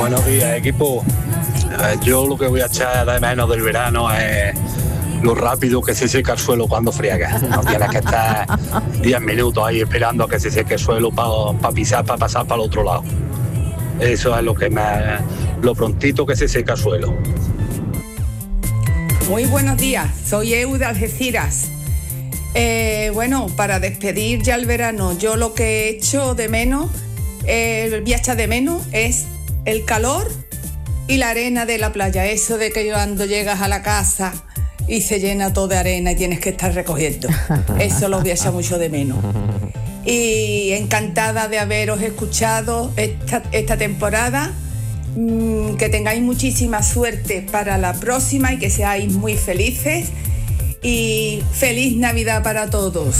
Buenos días, equipo. Yo lo que voy a echar de menos del verano es lo rápido que se seca el suelo cuando friega. No tienes que estar 10 minutos ahí esperando a que se seque el suelo para pisar, para pasar para el otro lado. Eso es lo prontito que se seca el suelo. Muy buenos días, soy Eu de Algeciras. Bueno, para despedir ya el verano, yo lo que echo de menos, voy a echar de menos, es el calor y la arena de la playa. Eso de que cuando llegas a la casa y se llena todo de arena y tienes que estar recogiendo. Eso lo voy a echar mucho de menos. Y encantada de haberos escuchado esta temporada. Que tengáis muchísima suerte para la próxima y que seáis muy felices. Y feliz Navidad para todos.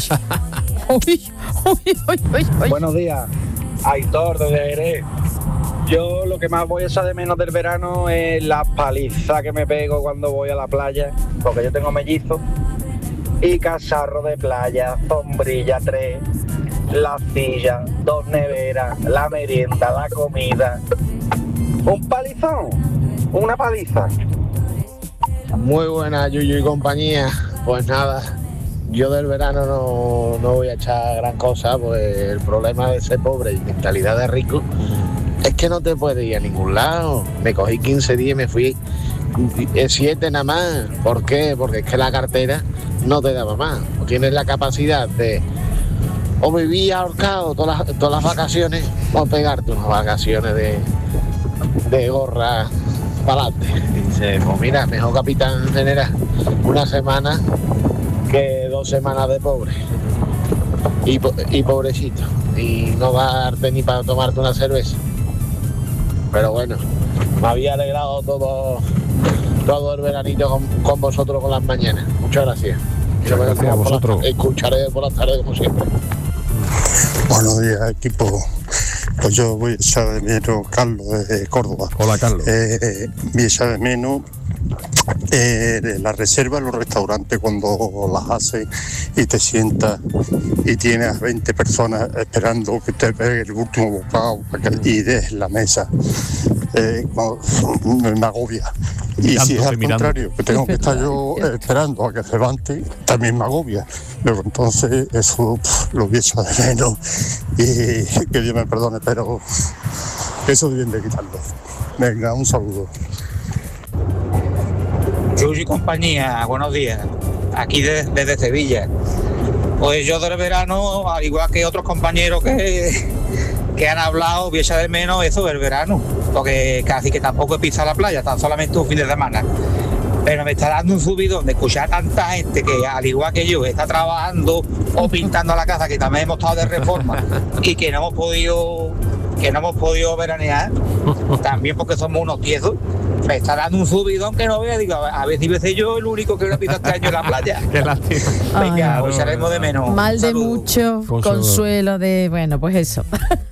Buenos días, Aitor desde Jerez. Yo lo que más voy a echar de menos del verano es la paliza que me pego cuando voy a la playa, porque yo tengo mellizos, y cacharro de playa, sombrilla 3, la silla, 2 neveras, la merienda, la comida. Un palizón, una paliza. Muy buena, Yuyu y compañía. Pues nada, yo del verano no voy a echar gran cosa, pues el problema de ser pobre y mentalidad de rico es que no te puedes ir a ningún lado. Me cogí 15 días y me fui 7 nada más. ¿Por qué? Porque es que la cartera no te daba más. No tienes la capacidad de o vivir ahorcado todas las vacaciones o pegarte unas vacaciones de gorra para adelante. Dice, pues mira, mejor capitán general una semana que 2 semanas de pobre y pobrecito y no darte ni para tomarte una cerveza. Pero bueno, me había alegrado todo el veranito con vosotros con las mañanas. Muchas gracias. Gracias a vosotros. Escucharé por las tardes como siempre. Buenos días, equipo. Pues yo voy a echar de menos, Carlos, desde Córdoba. Hola, Carlos. Voy a echar de menos la reserva en los restaurantes cuando las hacen y te sientas y tienes a 20 personas esperando que te pegue el último bocado y des la mesa. Me agobia. Y si es al contrario, que tengo que estar yo esperando a que se levante, también me agobia. Pero entonces eso lo voy a echar de menos y que Dios me perdone, pero eso deben de quitarlo. Venga, un saludo. Yuyu y compañía, buenos días. Aquí desde Sevilla. Pues yo del verano, al igual que otros compañeros que han hablado, voy a echar de menos eso del verano, porque casi que tampoco he pisado la playa, tan solamente un fin de semana. Pero me está dando un subidón de escuchar a tanta gente que, al igual que yo, está trabajando o pintando la casa, que también hemos estado de reforma y que no hemos podido veranear, también porque somos unos tiesos. Me está dando un subidón que no vea, digo, a ver si voy a ser yo el único que no he pisado este año en la playa. Qué lástima. Venga, os haremos de menos. Mal de mucho, consuelo de, bueno, pues eso.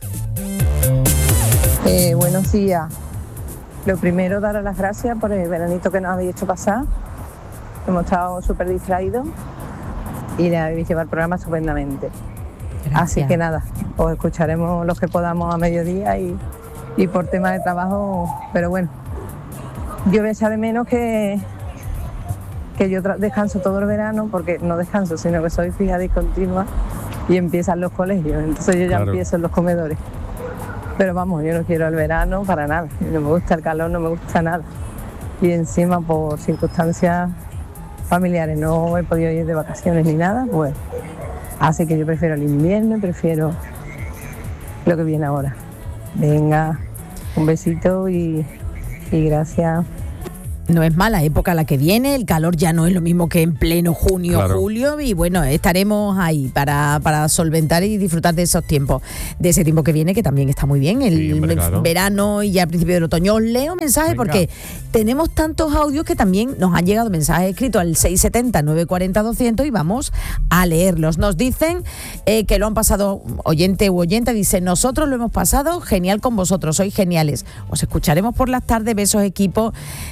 Buenos días. Lo primero, daros las gracias por el veranito que nos habéis hecho pasar. Hemos estado súper distraídos y le habéis llevado el programa estupendamente. Gracias. Así que nada, os escucharemos los que podamos a mediodía y por temas de trabajo, pero bueno. Yo voy a echar de menos que yo descanso todo el verano, porque no descanso, sino que soy fija y continua y empiezan los colegios, entonces yo ya empiezo en los comedores. Pero vamos, yo no quiero el verano para nada, no me gusta el calor, no me gusta nada. Y encima por circunstancias familiares no he podido ir de vacaciones ni nada, pues así que yo prefiero el invierno y prefiero lo que viene ahora. Venga, un besito y gracias. No es mala época la que viene, el calor ya no es lo mismo que en pleno junio, claro. Julio, y bueno, estaremos ahí para solventar y disfrutar de esos tiempos, de ese tiempo que viene, que también está muy bien, el verano y ya al principio del otoño. Os leo mensajes porque tenemos tantos audios que también nos han llegado mensajes escritos al 670-940-200 y vamos a leerlos. Nos dicen que lo han pasado, oyente u oyenta, dice, nosotros lo hemos pasado genial con vosotros, sois geniales. Os escucharemos por las tardes, besos equipo.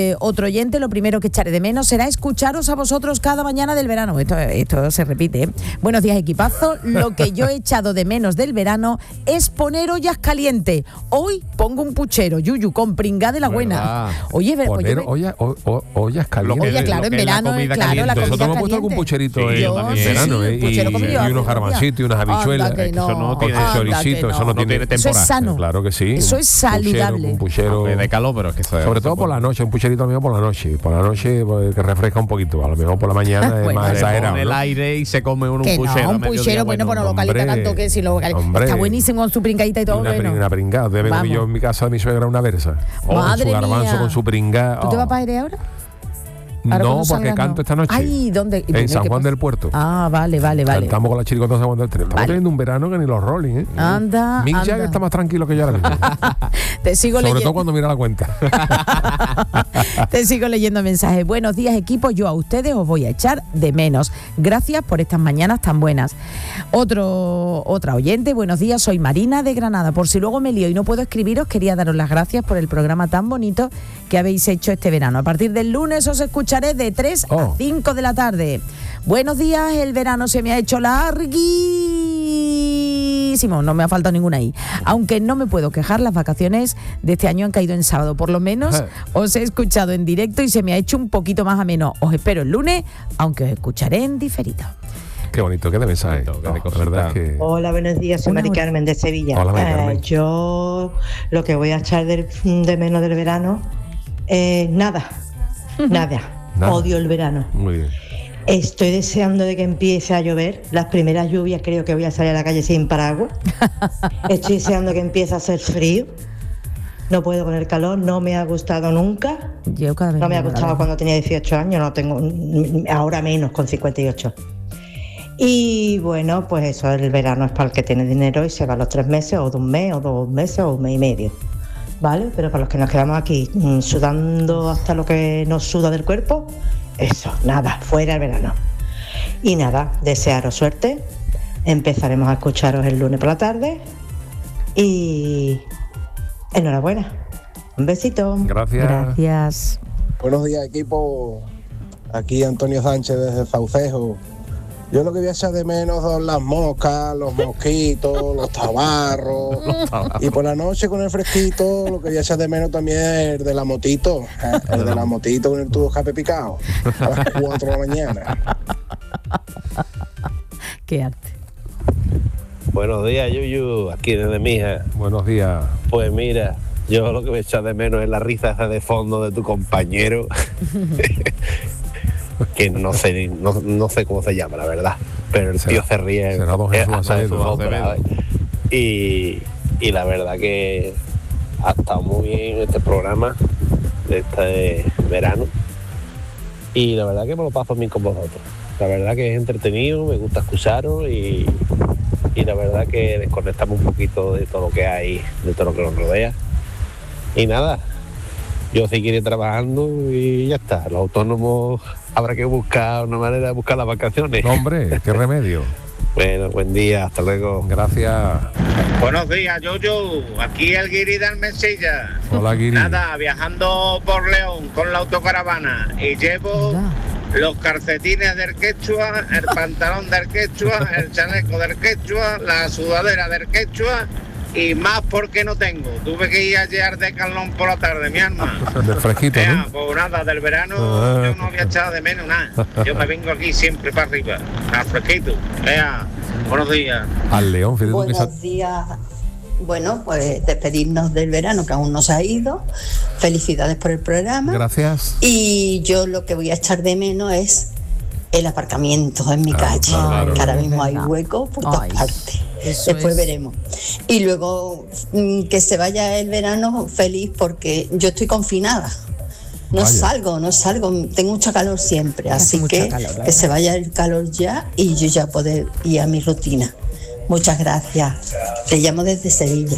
Otro oyente, lo primero que echaré de menos será escucharos a vosotros cada mañana del verano. Esto se repite, ¿eh? Buenos días, equipazo. Lo que yo he echado de menos del verano es poner ollas calientes. Hoy pongo un puchero, Yuyu, con pringá de la buena. Oye, poner ollas calientes. Oye, claro, en verano, claro, la comida nosotros hemos puesto algún pucherito en verano, y unos garbanchitos y unas habichuelas. Eso no tiene choricito, eso no tiene temporada. Eso es sano. Claro que sí. Eso es saludable. Un puchero de calor, pero es que sobre todo por la noche, un pucherito mío por la noche. Por la noche pues, que refresca un poquito. A lo mejor por la mañana es más exagerado. Pone el aire y se come un puchero. Un puchero, bueno, pues no lo calienta tanto que si lo calienta. Está buenísimo con su pringadita y todo. Una pringada. Debe comer yo en mi casa de mi suegra una versa. Madre su garbanzo mía. Con su pringada. ¿Tú te vas para aire ahora? No, porque canto esta noche. Ay, ¿dónde? En San Juan del Puerto. Ah, vale. Cantamos con la chiricota de San Juan del Puerto. Estamos teniendo un verano que ni los Rolling, ¿eh? Anda. Mick Jagger está más tranquilo que yo ahora mismo. Te sigo leyendo. Sobre todo cuando mira la cuenta. Te sigo leyendo mensajes. Buenos días, equipo. Yo a ustedes os voy a echar de menos. Gracias por estas mañanas tan buenas. Otra oyente. Buenos días, soy Marina de Granada. Por si luego me lío y no puedo escribiros, quería daros las gracias por el programa tan bonito que habéis hecho este verano. A partir del lunes os escucharé de 3 a 5 de la tarde. Buenos días, el verano se me ha hecho larguísimo, no me ha faltado ninguna ahí. Aunque no me puedo quejar, las vacaciones de este año han caído en sábado. Por lo menos os he escuchado en directo y se me ha hecho un poquito más ameno. Os espero el lunes, aunque os escucharé en diferido. Qué bonito, qué de mensaje. ¿Verdad que... Hola, buenos días, soy Mari Carmen de Sevilla. Hola, Mari Carmen. Yo lo que voy a echar de menos del verano es nada. Odio el verano. Muy bien. Estoy deseando de que empiece a llover. Las primeras lluvias creo que voy a salir a la calle sin paraguas. Estoy deseando que empiece a hacer frío. No puedo con el calor, no me ha gustado nunca. No me ha gustado cuando tenía 18 años, no tengo ahora menos con 58. Y bueno, pues eso, el verano es para el que tiene dinero y se va los 3 meses, o de un mes, o 2 meses, o 1 mes y medio. ¿Vale? Pero para los que nos quedamos aquí sudando hasta lo que nos suda del cuerpo, eso, nada, fuera el verano. Y nada, desearos suerte. Empezaremos a escucharos el lunes por la tarde. Y enhorabuena. Un besito. Gracias. Buenos días, equipo. Aquí Antonio Sánchez desde Saucejo. Yo lo que voy a echar de menos son las moscas, los mosquitos, los tabarros. Y por la noche con el fresquito, lo que voy a echar de menos también es el de la motito. El de la motito con el tubo escape picado. A las 4 de la mañana. Qué arte. Buenos días, Yuyu, aquí desde Mija. Buenos días. Pues mira, yo lo que voy a echar de menos es la risa esa de fondo de tu compañero. Que no sé cómo se llama, la verdad, pero el tío se ríe hasta de su boca, y la verdad que ha estado muy bien este programa de este verano, y la verdad que me lo paso bien con vosotros. La verdad que es entretenido, me gusta escucharos, y la verdad que desconectamos un poquito de todo lo que hay, de todo lo que nos rodea. Y nada, yo seguiré trabajando y ya está. Los autónomos habrá que buscar una manera de buscar las vacaciones. Hombre, qué remedio. Bueno, buen día, hasta luego. Gracias. Buenos días, Yuyu. Aquí el Guiri del Mesilla. Hola, Guiri. Nada, viajando por León con la autocaravana y llevo los calcetines del quechua, el pantalón del quechua, el chaleco del quechua, la sudadera del quechua y más porque no tengo. Tuve que ir a llevar de Decathlon por la tarde, mi alma. Del fresquito, ¿no? Pues nada, del verano yo no había echado de menos nada. Yo me vengo aquí siempre para arriba, al fresquito. Buenos días. Al León, fíjate. Buenos días. Bueno, pues despedirnos del verano que aún no se ha ido. Felicidades por el programa. Gracias. Y yo lo que voy a echar de menos es el aparcamiento en mi calle, que ahora mismo hay huecos por todas partes. Después veremos. Y luego que se vaya el verano feliz porque yo estoy confinada. No salgo, tengo mucho calor siempre, así que se vaya el calor ya y yo ya poder ir a mi rutina. Muchas gracias. Te llamo desde Sevilla.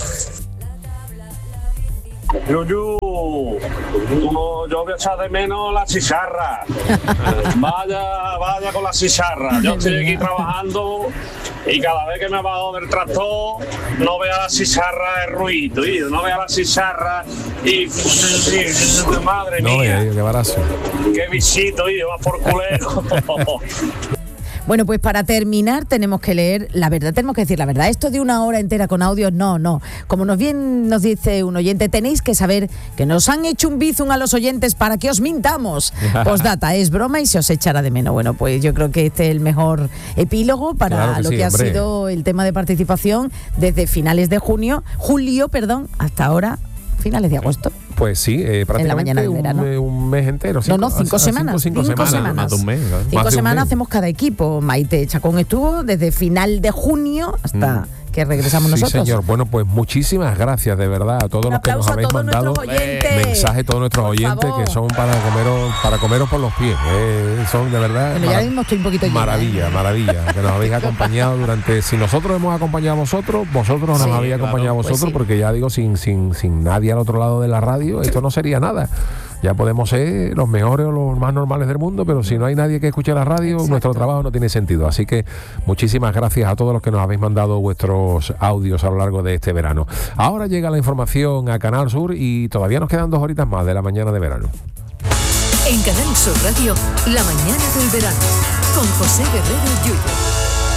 Yuyu, yo voy a echar de menos la chicharra. Vaya con la chicharra. Yo estoy aquí trabajando Y cada vez que me bajo del tractor, no vea la cizarra de ruido, no vea la cizarra y madre mía. No vea, qué barazo. Qué visito, va por culero. Bueno, pues para terminar tenemos que leer la verdad, tenemos que decir la verdad. Esto de una hora entera con audios, no. Como nos dice un oyente, tenéis que saber que nos han hecho un bizum a los oyentes para que os mintamos. Postdata, es broma y se os echará de menos. Bueno, pues yo creo que este es el mejor epílogo para lo que ha sido el tema de participación desde finales de julio, hasta ahora, finales de agosto. Pues sí, prácticamente un mes entero. 5 semanas. 5 semanas. Más de un mes. 5 semanas hacemos cada equipo. Maite Chacón estuvo desde final de junio hasta que regresamos nosotros. Sí, señor. Bueno, pues muchísimas gracias de verdad a todos los que nos habéis mandado mensajes, todos nuestros oyentes que son para comeros por los pies. Son de verdad. Bueno, ya mismo estoy un poquito maravilla, que nos habéis acompañado durante. Si nosotros hemos acompañado a vosotros nos habéis acompañado a vosotros, pues porque ya digo, sin nadie al otro lado de la radio, esto no sería nada. Ya podemos ser los mejores o los más normales del mundo, pero si no hay nadie que escuche la radio, nuestro trabajo no tiene sentido. Así que muchísimas gracias a todos los que nos habéis mandado vuestros audios a lo largo de este verano. Ahora llega la información a Canal Sur y todavía nos quedan 2 horitas más de la mañana de verano. En Canal Sur Radio, la mañana del verano, con José Guerrero Yuyo.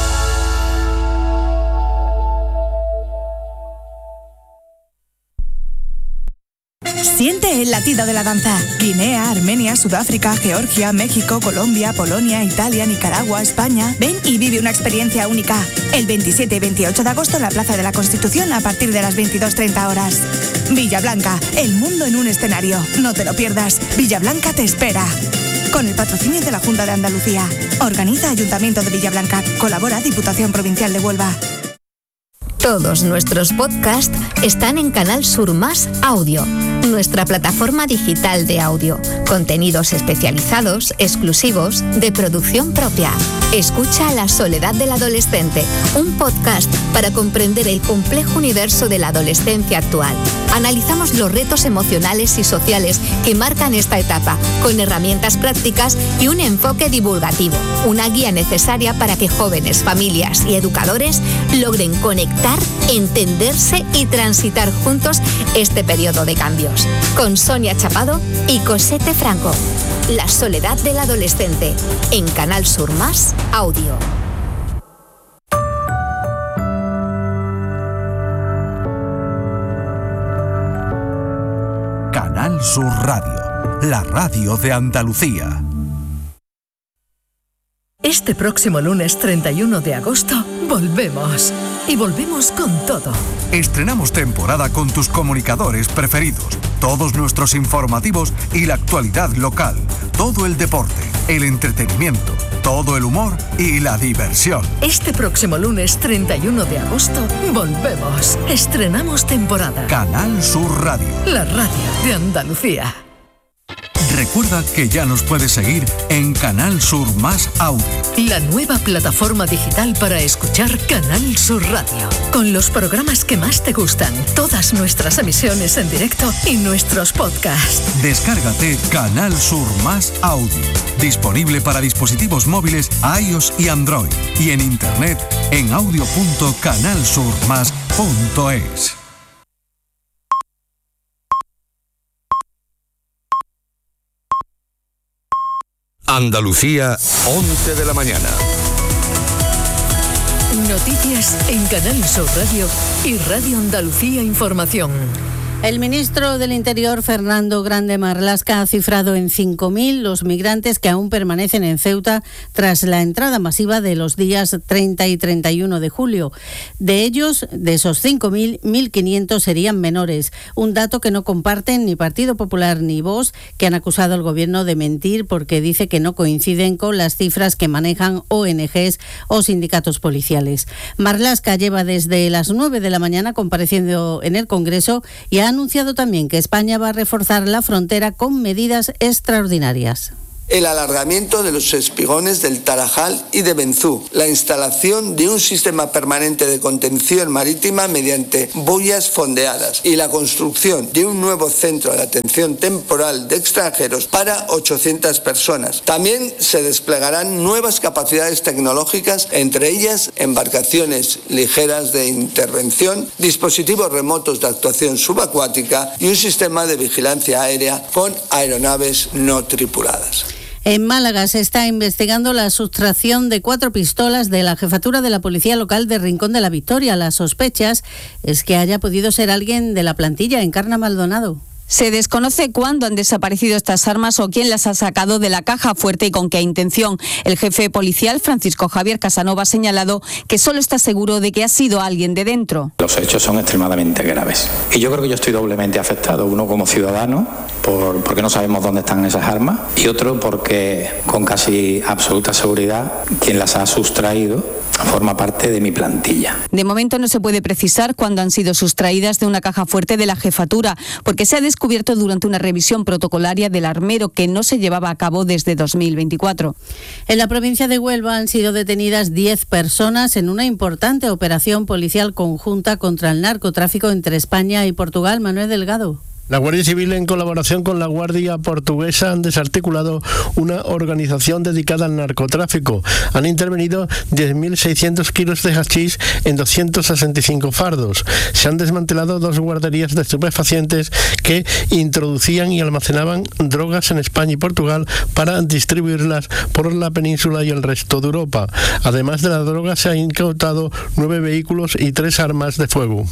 Siente el latido de la danza. Guinea, Armenia, Sudáfrica, Georgia, México, Colombia, Polonia, Italia, Nicaragua, España. Ven y vive una experiencia única. El 27 y 28 de agosto en la Plaza de la Constitución a partir de las 22:30 horas. Villablanca, el mundo en un escenario. No te lo pierdas. Villablanca te espera. Con el patrocinio de la Junta de Andalucía. Organiza Ayuntamiento de Villablanca. Colabora Diputación Provincial de Huelva. Todos nuestros podcasts están en Canal Sur Más Audio, nuestra plataforma digital de audio. Contenidos especializados, exclusivos, de producción propia. Escucha La soledad del adolescente, un podcast para comprender el complejo universo de la adolescencia actual. Analizamos los retos emocionales y sociales que marcan esta etapa, con herramientas prácticas y un enfoque divulgativo. Una guía necesaria para que jóvenes, familias y educadores logren conectar, entenderse y transitar juntos este periodo de cambios. Con Sonia Chapado y Cosette Franco. La soledad del adolescente, en Canal Sur Más Audio. Canal Sur Radio, la radio de Andalucía. Este próximo lunes 31 de agosto volvemos. Y volvemos con todo. Estrenamos temporada con tus comunicadores preferidos, todos nuestros informativos y la actualidad local, todo el deporte, el entretenimiento, todo el humor y la diversión. Este próximo lunes 31 de agosto volvemos. Estrenamos temporada. Canal Sur Radio, la radio de Andalucía. Recuerda que ya nos puedes seguir en Canal Sur Más Audio, la nueva plataforma digital para escuchar Canal Sur Radio, con los programas que más te gustan, todas nuestras emisiones en directo y nuestros podcasts. Descárgate Canal Sur Más Audio, disponible para dispositivos móviles iOS y Android, y en internet en audio.canalsurmas.es. Andalucía, 11 de la mañana. Noticias en Canal Sur Radio y Radio Andalucía Información. El ministro del Interior, Fernando Grande Marlaska, ha cifrado en 5.000 los migrantes que aún permanecen en Ceuta tras la entrada masiva de los días 30 y 31 de julio. De ellos, de esos 5.000, 1.500 serían menores, un dato que no comparten ni Partido Popular ni Vox, que han acusado al gobierno de mentir porque dice que no coinciden con las cifras que manejan ONGs o sindicatos policiales. Marlaska lleva desde las 9 de la mañana compareciendo en el Congreso y ha anunciado también que España va a reforzar la frontera con medidas extraordinarias. el alargamiento de los espigones del Tarajal y de Benzú, la instalación de un sistema permanente de contención marítima mediante boyas fondeadas y la construcción de un nuevo centro de atención temporal de extranjeros para 800 personas. También se desplegarán nuevas capacidades tecnológicas, entre ellas embarcaciones ligeras de intervención, dispositivos remotos de actuación subacuática y un sistema de vigilancia aérea con aeronaves no tripuladas. En Málaga se está investigando la sustracción de 4 pistolas de la jefatura de la Policía Local de Rincón de la Victoria. Las sospechas es que haya podido ser alguien de la plantilla. Encarna Maldonado. Se desconoce cuándo han desaparecido estas armas o quién las ha sacado de la caja fuerte y con qué intención. El jefe policial, Francisco Javier Casanova, ha señalado que solo está seguro de que ha sido alguien de dentro. Los hechos son extremadamente graves. Y yo creo que yo estoy doblemente afectado. Uno como ciudadano, porque no sabemos dónde están esas armas. Y otro porque con casi absoluta seguridad quien las ha sustraído forma parte de mi plantilla. De momento no se puede precisar cuándo han sido sustraídas de una caja fuerte de la jefatura, porque se ha descubierto durante una revisión protocolaria del armero que no se llevaba a cabo desde 2024. En la provincia de Huelva han sido detenidas 10 personas en una importante operación policial conjunta contra el narcotráfico entre España y Portugal. Manuel Delgado. La Guardia Civil, en colaboración con la Guardia Portuguesa, han desarticulado una organización dedicada al narcotráfico. Han intervenido 10.600 kilos de hachís en 265 fardos. Se han desmantelado 2 guarderías de estupefacientes que introducían y almacenaban drogas en España y Portugal para distribuirlas por la península y el resto de Europa. Además de la droga, se han incautado 9 vehículos y 3 armas de fuego.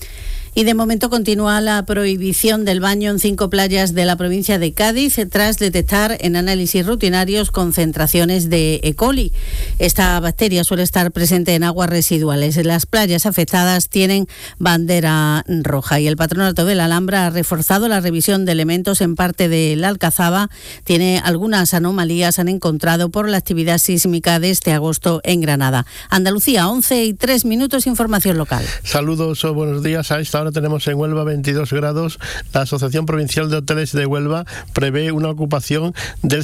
Y de momento continúa la prohibición del baño en 5 playas de la provincia de Cádiz tras detectar en análisis rutinarios concentraciones de E. coli. Esta bacteria suele estar presente en aguas residuales. Las playas afectadas tienen bandera roja y el Patronato de la Alhambra ha reforzado la revisión de elementos en parte de la Alcazaba. Tiene algunas anomalías, han encontrado por la actividad sísmica de este agosto en Granada. Andalucía, 11:03, información local. Saludos o buenos días. A esta hora tenemos en Huelva 22 grados. La Asociación Provincial de Hoteles de Huelva prevé una ocupación del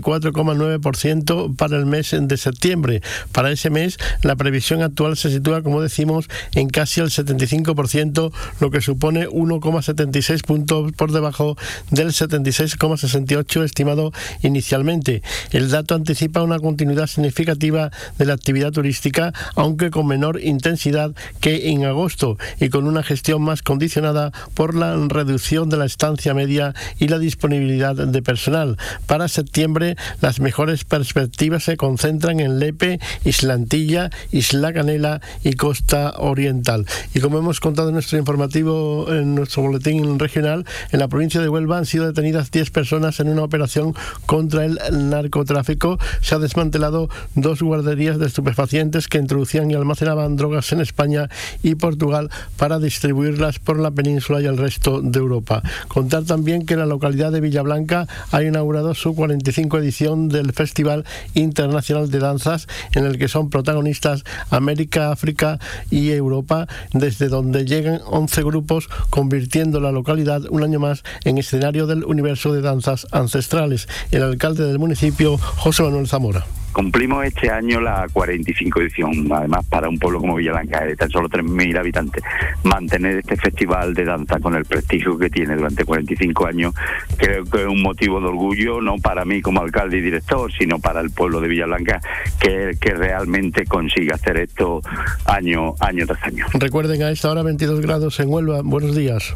74,9% para el mes de septiembre. Para ese mes, la previsión actual se sitúa, como decimos, en casi el 75%, lo que supone 1,76 puntos por debajo del 76,68 estimado inicialmente. El dato anticipa una continuidad significativa de la actividad turística, aunque con menor intensidad que en agosto y con una gestión más condicionada por la reducción de la estancia media y la disponibilidad de personal. Para septiembre, las mejores perspectivas se concentran en Lepe, Isla Antilla, Isla Canela y Costa Oriental. Y como hemos contado en nuestro informativo, en nuestro boletín regional, en la provincia de Huelva han sido detenidas 10 personas en una operación contra el narcotráfico. Se ha desmantelado 2 guarderías de estupefacientes que introducían y almacenaban drogas en España y Portugal para distribuirlas por la península y el resto de Europa. Contar también que la localidad de Villablanca ha inaugurado su 45 edición del Festival Internacional de Danzas, en el que son protagonistas América, África y Europa, desde donde llegan 11 grupos, convirtiendo la localidad un año más en escenario del universo de danzas ancestrales. El alcalde del municipio, José Manuel Zamora. Cumplimos este año la 45 edición, además para un pueblo como Villablanca, de tan solo 3.000 habitantes, mantener este festival de danza con el prestigio que tiene durante 45 años, creo que es un motivo de orgullo, no para mí como alcalde y director, sino para el pueblo de Villablanca, que realmente consiga hacer esto año tras año. Recuerden, a esta hora 22 grados en Huelva. Buenos días.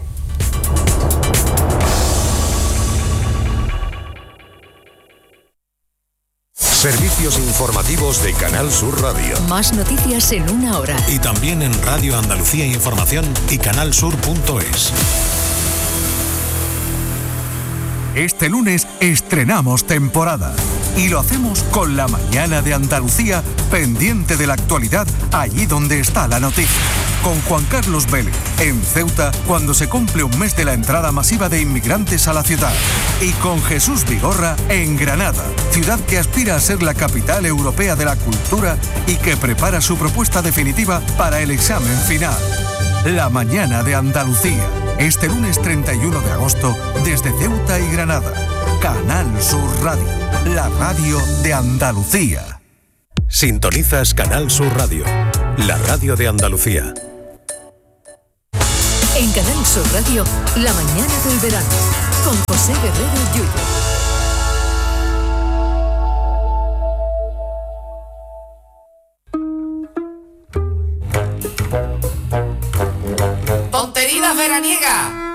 Servicios informativos de Canal Sur Radio. Más noticias en una hora. Y también en Radio Andalucía Información y canalsur.es. Este lunes estrenamos temporada y lo hacemos con la mañana de Andalucía, pendiente de la actualidad allí donde está la noticia. Con Juan Carlos Vélez en Ceuta, cuando se cumple un mes de la entrada masiva de inmigrantes a la ciudad. Y con Jesús Vigorra en Granada, ciudad que aspira a ser la capital europea de la cultura y que prepara su propuesta definitiva para el examen final. La mañana de Andalucía, este lunes 31 de agosto, desde Ceuta y Granada, Canal Sur Radio, la radio de Andalucía. Sintonizas Canal Sur Radio, la radio de Andalucía. En Canal Sur Radio, la mañana del verano, con José Guerrero Yuyo. ¡Tonterías veraniegas!